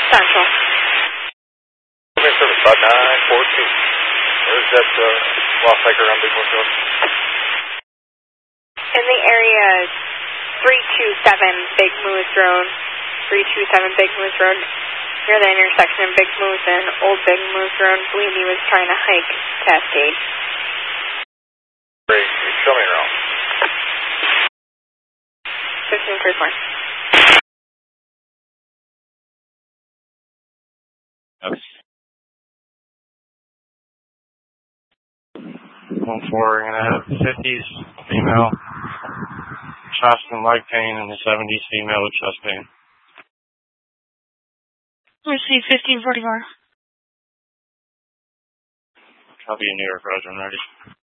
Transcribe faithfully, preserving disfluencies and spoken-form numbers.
Central. Service five nine four two. Where's that uh, lost hiker on Big Moose Road? In the area three two seven Big Moose Road. three two seven Big Moose Road. Near the intersection of Big Moose and Old Big Moose Road. I believe he was trying to hike Cascade. Great. Show me around. fifteen three four. Yes. one four, we're going to have fifties female, chest and leg pain, and the seventies female with chest pain. Receive fifteen forty-four. Copy New York Road, I'm ready.